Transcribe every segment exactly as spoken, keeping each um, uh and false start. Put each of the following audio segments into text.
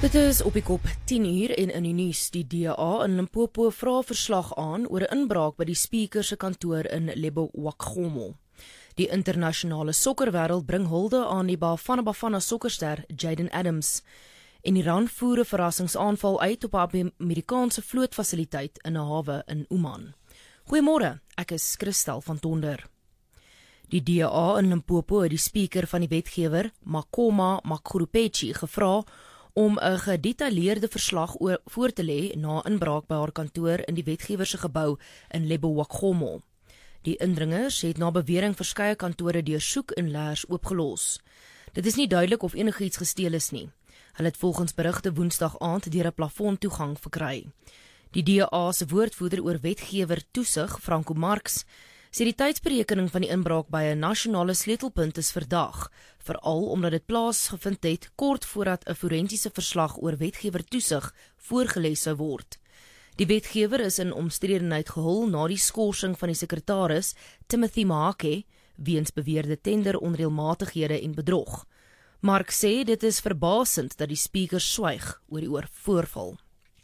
Dit is op die kop tien uur en in die nuus. Die D A in Limpopo vra verslag aan oor 'n inbraak by die Speaker se kantoor in Lebowakgomo. Die internasionale sokkerwêreld bring hulde aan die Bafana Bafana sokkerster Jayden Adams. En Iran voer 'n verrassingsaanval uit op 'n Amerikaanse vlootfasiliteit in 'n hawe in Oman. Goeiemôre, ek is Christel van Tonder. Die D A in Limpopo het die Speaker van die wetgewer, Makoma Makgoropetsi, gevra om 'n gedetailleerde verslag oor voor te lê na inbraak by haar kantoor in die wetgewer se gebou in Lebowakgomo. Die indringers het na bewering verskeie kantore deursoek en leers oopgelos. Dit is nie duidelik of enigiets gesteel is nie. Hulle het volgens berigte Woensdag aand deur 'n plafon toegang verkry. Die D A se woordvoerder oor wetgewer toesig, Franco Marx, sê die tydsberekening van die inbraak by 'n nasionale sleutelpunt is verdag, veral omdat dit plaasgevind het kort voordat 'n forensiese verslag oor wetgewer toesig voorgeles sou word. Die wetgewer is in omstredenheid gehul na die skorsing van die sekretaris, Timothy Mahake, weens beweerde tender onreëlmatighede en bedrog. Mark sê dit is verbasend dat die speaker swyg oor die voorval.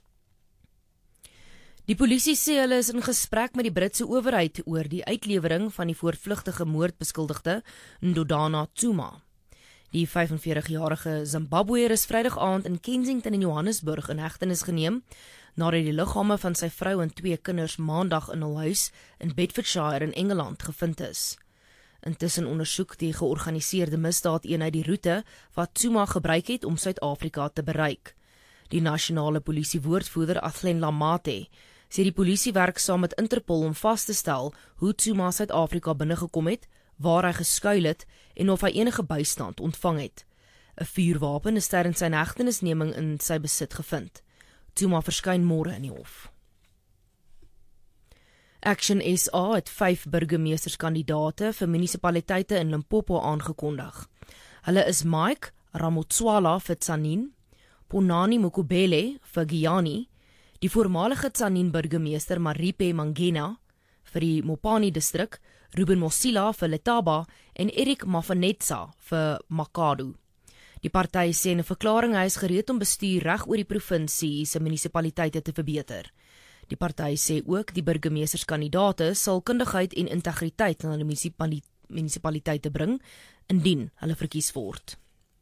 Die polisie sê hulle is in gesprek met die Britse owerheid oor die uitlewering van die voortvlugtige moordbeskuldigde Ndodana Tsuma. Die vyfenveertig-jarige Zimbabweër is Vrydag aand in Kensington in Johannesburg in hegtenis geneem, nadat die liggame van sy vrou en twee kinders maandag in hul huis in Bedfordshire in Engeland gevind is. Intussen ondersoek die georganiseerde misdaadeenheid die roete wat Tsuma gebruik het om Suid-Afrika te bereik. Die nasionale polisiewoordvoerder Athlen Lamate sê die polisie werk saam met Interpol om vas te stel hoe Tsuma Suid-Afrika binnegekom het, waar hy geskuil het en of hy enige bystand ontvang het. 'n Vuurwapen is tydens sy hegtenisneming in sy besit gevind. Tsuma verskyn môre in die hof. Action S A het vyf burgemeesterskandidaate vir munisipaliteite in Limpopo aangekondig. Hulle is Mike Ramotswala vir Tzaneen, Ponani Mukubele vir Giyani, die voormalige Tzaneen burgemeester Maripe Mangena vir die Mopani distrik, Ruben Mosila vir Letaba en Eric Mafanetsa vir Makado. Die party sê in 'n verklaring hy is gereed om bestuur reg oor die provinsie se munisipaliteite te verbeter. Die party sê ook die burgemeesterskandidaate sal kundigheid en integriteit na hulle munisipaliteite bring indien hulle verkies word.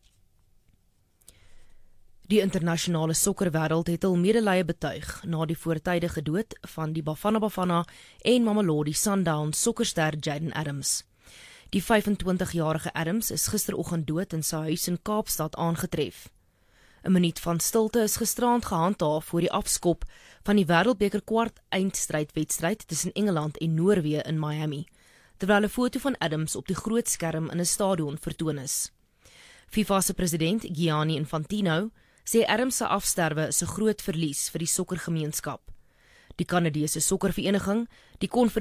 Die internasionale sokkerwêreld het hul medelee betuig na die voortydige dood van die Bafana Bafana en Mamelodi Sundowns sokkerster Jayden Adams. Die vyfentwintig-jarige Adams is gisteroggend dood in sy huis in Kaapstad aangetref. 'n Minuut van stilte is gisteraand gehandhaaf voor die afskop van die Wêreldbeker kwart eindstrydwedstryd tussen Engeland en Noorwe in Miami, terwyl 'n foto van Adams op die groot skerm in 'n stadion vertoon is. FIFA se president Gianni Infantino sê Adams se afsterwe is 'n groot verlies vir die sokkergemeenskap. Die Kanadese sokkervereniging, die